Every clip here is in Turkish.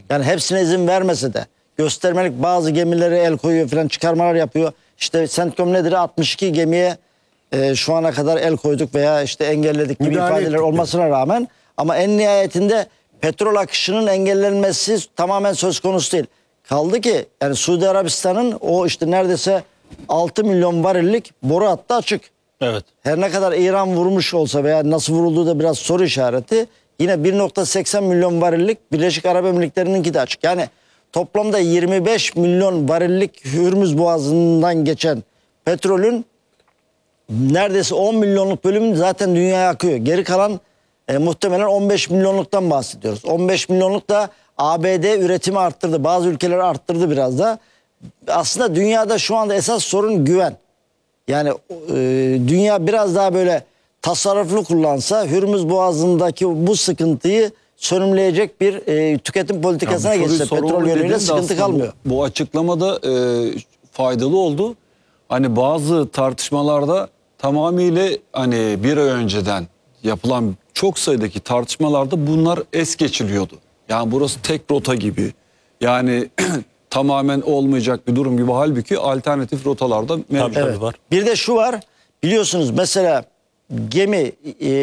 Yani hepsine izin vermese de göstermelik bazı gemilere el koyuyor falan, çıkarmalar yapıyor. İşte CENTCOM nedir? 62 gemiye şu ana kadar el koyduk veya işte engelledik gibi ifadeler olmasına rağmen, ama en nihayetinde petrol akışının engellenmesi tamamen söz konusu değil. Kaldı ki yani Suudi Arabistan'ın o işte neredeyse 6 milyon varillik boru hattı açık. Evet. Her ne kadar İran vurmuş olsa veya nasıl vurulduğu da biraz soru işareti, yine 1.80 milyon varillik Birleşik Arap Emirlikleri'ninki de açık. Yani toplamda 25 milyon varillik Hürmüz Boğazı'ndan geçen petrolün neredeyse 10 milyonluk bölümü zaten dünyaya akıyor. Geri kalan muhtemelen 15 milyonluktan bahsediyoruz. 15 milyonluk da ABD üretimi arttırdı. Bazı ülkeler arttırdı biraz da. Aslında dünyada şu anda esas sorun güven. Yani dünya biraz daha böyle tasarruflu kullansa Hürmüz Boğazı'ndaki bu sıkıntıyı sönümleyecek bir tüketim politikasına geçse petrol yönüyle sıkıntı kalmıyor. Bu açıklamada faydalı oldu. Hani bazı tartışmalarda tamamıyla hani bir ay önceden yapılan çok sayıdaki tartışmalarda bunlar es geçiliyordu. Yani burası tek rota gibi. Yani tamamen olmayacak bir durum gibi. Halbuki alternatif rotalarda mevcut. Evet. Var. Bir de şu var. Biliyorsunuz mesela gemi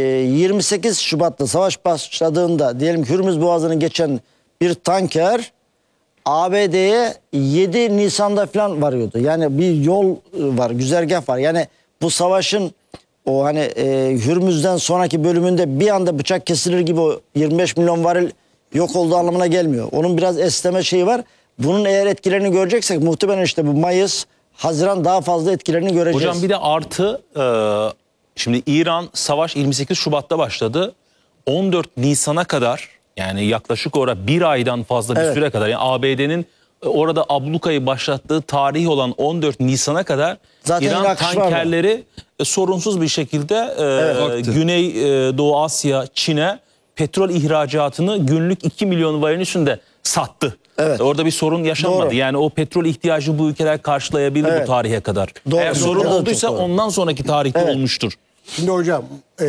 28 Şubat'ta savaş başladığında diyelim Hürmüz Boğazı'nı geçen bir tanker ABD'ye 7 Nisan'da falan varıyordu. Yani bir yol var, güzergah var. Yani bu savaşın o hani Hürmüz'den sonraki bölümünde bir anda bıçak kesilir gibi o 25 milyon varil yok olduğu anlamına gelmiyor. Onun biraz esneme şeyi var. Bunun eğer etkilerini göreceksek muhtemelen işte bu Mayıs, Haziran daha fazla etkilerini göreceğiz. Hocam bir de artı şimdi İran savaş 28 Şubat'ta başladı. 14 Nisan'a kadar, yani yaklaşık olarak bir aydan fazla bir süre kadar, yani ABD'nin orada ablukayı başlattığı tarih olan 14 Nisan'a kadar zaten İran tankerleri sorunsuz bir şekilde Güney Doğu Asya, Çin'e petrol ihracatını günlük 2 milyon varilin üstünde sattı. Evet. Orada bir sorun yaşanmadı. Doğru. Yani o petrol ihtiyacı bu ülkeler karşılayabildi bu tarihe kadar. Doğru. Eğer sorun Doğru. olduysa ondan sonraki tarihte olmuştur. Şimdi hocam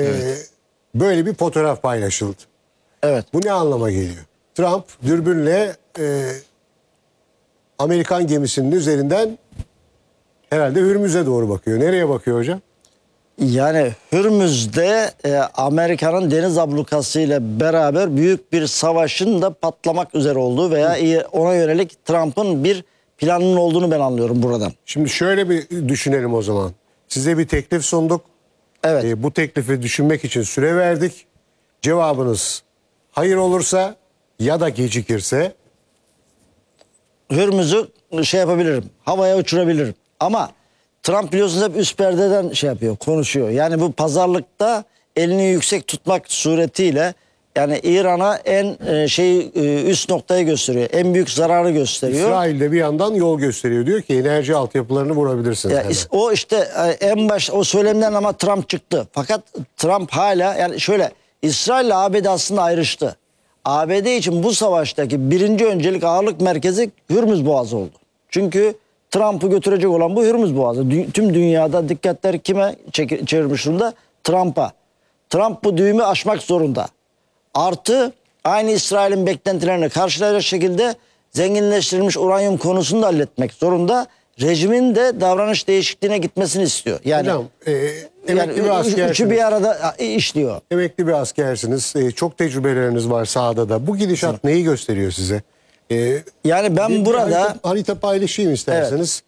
böyle bir fotoğraf paylaşıldı. Evet. Bu ne anlama geliyor? Trump dürbünle Amerikan gemisinin üzerinden herhalde Hürmüz'e doğru bakıyor. Nereye bakıyor hocam? Yani Hürmüz'de Amerika'nın deniz ablukası ile beraber büyük bir savaşın da patlamak üzere olduğu veya ona yönelik Trump'ın bir planının olduğunu ben anlıyorum buradan. Şimdi şöyle bir düşünelim o zaman. Size bir teklif sunduk. Evet. Bu teklifi düşünmek için süre verdik. Cevabınız hayır olursa ya da gecikirse Hürmüz'ü şey yapabilirim, havaya uçurabilirim. Ama Trump biliyorsunuz hep üst perdeden şey yapıyor, konuşuyor. Yani bu pazarlıkta elini yüksek tutmak suretiyle yani İran'a en üst noktayı gösteriyor. En büyük zararı gösteriyor. İsrail de bir yandan yol gösteriyor. Diyor ki enerji altyapılarını vurabilirsiniz. Ya, o işte en baş o söylemden ama Trump çıktı. Fakat Trump hala yani şöyle, İsrail ile ABD aslında ayrıştı. ABD için bu savaştaki birinci öncelik ağırlık merkezi Hürmüz Boğazı oldu. Çünkü Trump'ı götürecek olan bu Hürmüz Boğazı. Tüm dünyada dikkatler kime çevirmiş durumda? Trump'a. Trump bu düğümü aşmak zorunda. Artı aynı İsrail'in beklentilerini karşılayacak şekilde zenginleştirilmiş uranyum konusunu da halletmek zorunda. Rejimin de davranış değişikliğine gitmesini istiyor. Yani, hocam, emekli bir askersiniz. Üçü bir arada işliyor. Emekli bir askersiniz. Çok tecrübeleriniz var sahada da. Bu gidişat neyi gösteriyor size? Yani ben burada harita paylaşayım isterseniz.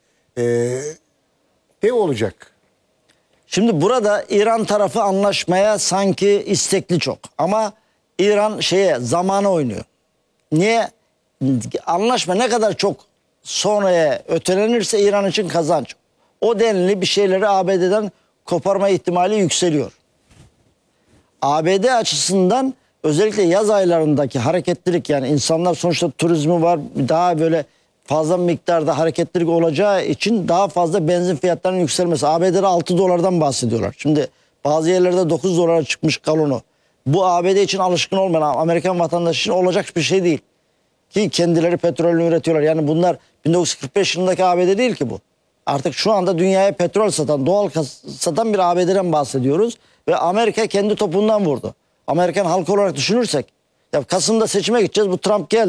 Ne olacak? şimdi burada İran tarafı anlaşmaya sanki istekli çok. Ama İran zamana oynuyor. Niye? Anlaşma ne kadar çok sonraya ötelenirse İran için kazanç. O denli bir şeyleri ABD'den koparma ihtimali yükseliyor. ABD açısından özellikle yaz aylarındaki hareketlilik, yani insanlar sonuçta turizmi var, daha böyle fazla miktarda hareketlilik olacağı için daha fazla benzin fiyatlarının yükselmesi. ABD'de 6 dolardan bahsediyorlar. Şimdi bazı yerlerde 9 dolara çıkmış galonu. Bu ABD için alışkın olmayan Amerikan vatandaşı için olacak bir şey değil. Ki kendileri petrolünü üretiyorlar. Yani bunlar 1945 yılındaki ABD değil ki bu. Artık şu anda dünyaya petrol satan, doğal satan bir ABD'den bahsediyoruz. Ve Amerika kendi topuğundan vurdu. Amerikan halkı olarak düşünürsek, ya Kasım'da seçime gideceğiz, bu Trump geldi.